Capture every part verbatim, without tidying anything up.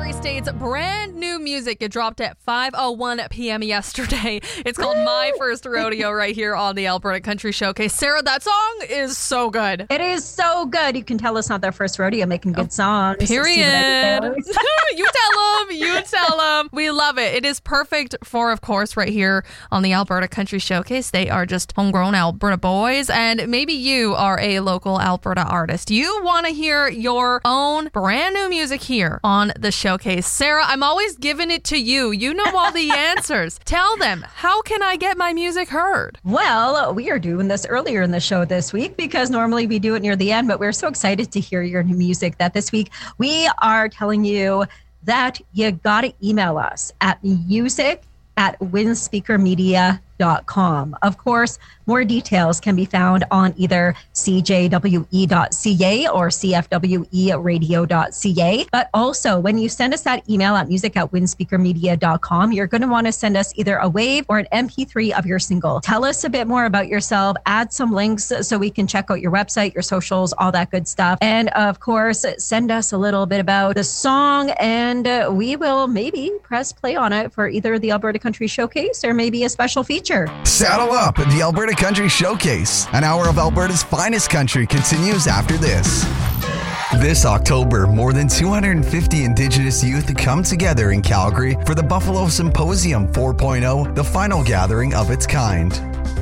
Missouri State's brand new music. It dropped at five oh one p.m. yesterday. It's called My First Rodeo right here on the Alberta Country Showcase. Sarah, that song is so good. It is so good. You can tell it's not their first rodeo making good songs. Period. You tell them. You tell them. We love it. It is perfect for, of course, right here on the Alberta Country Showcase. They are just homegrown Alberta boys, and maybe you are a local Alberta artist. You want to hear your own brand new music here on the showcase. Sarah, I'm always giving it to you. You know all the answers. Tell them, how can I get my music heard? Well, we are doing this earlier in the show this week because normally we do it near the end, but we're so excited to hear your new music that this week we are telling you that you got to email us at music at winspeaker media dot com. Of course, more details can be found on either c j w e dot c a or c f w e radio dot c a. But also, when you send us that email at music at winspeaker media dot com, you're going to want to send us either a wave or an M P three of your single. Tell us a bit more about yourself, add some links so we can check out your website, your socials, all that good stuff. And of course, send us a little bit about the song, and uh, we will maybe press play on it for either the Alberta Country Showcase or maybe a special feature. Saddle up at the Alberta Country Showcase. An hour of Alberta's finest country continues after this. This October, more than two hundred fifty Indigenous youth come together in Calgary for the Buffalo Symposium four point oh, the final gathering of its kind.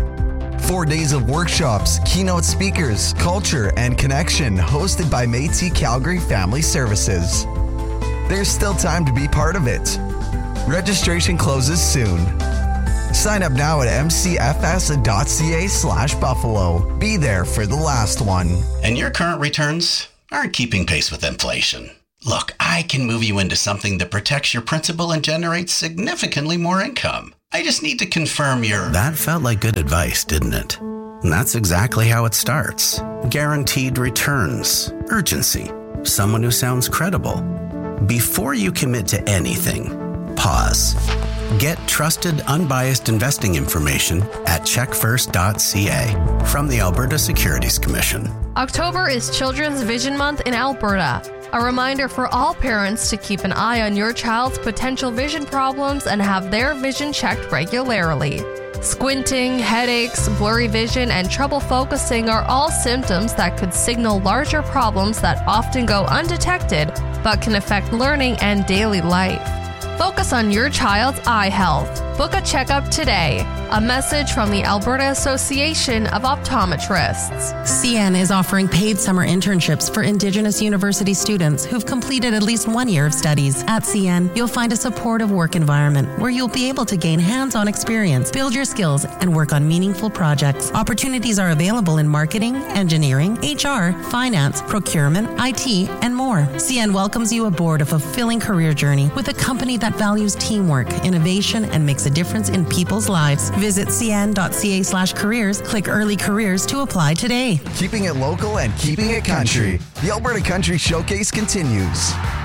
Four days of workshops, keynote speakers, culture, and connection hosted by Métis Calgary Family Services. There's still time to be part of it. Registration closes soon. Sign up now at m c f s dot c a slash buffalo. Be there for the last one. And your current returns aren't keeping pace with inflation. Look, I can move you into something that protects your principal and generates significantly more income. I just need to confirm your... That felt like good advice, didn't it? And that's exactly how it starts. Guaranteed returns. Urgency. Someone who sounds credible. Before you commit to anything, pause. Get trusted, unbiased investing information at check first dot c a from the Alberta Securities Commission. October is Children's Vision Month in Alberta. A reminder for all parents to keep an eye on your child's potential vision problems and have their vision checked regularly. Squinting, headaches, blurry vision, and trouble focusing are all symptoms that could signal larger problems that often go undetected but can affect learning and daily life. Focus on your child's eye health. Book a checkup today. A message from the Alberta Association of Optometrists. C N is offering paid summer internships for Indigenous university students who've completed at least one year of studies. At C N, you'll find a supportive work environment where you'll be able to gain hands-on experience, build your skills, and work on meaningful projects. Opportunities are available in marketing, engineering, H R, finance, procurement, I T, and more. C N welcomes you aboard a fulfilling career journey with a company that values teamwork, innovation, and makes a difference in people's lives. Visit c n dot c a slash careers, click early careers to apply today. Keeping it local and keeping it country. The Alberta Country Showcase continues.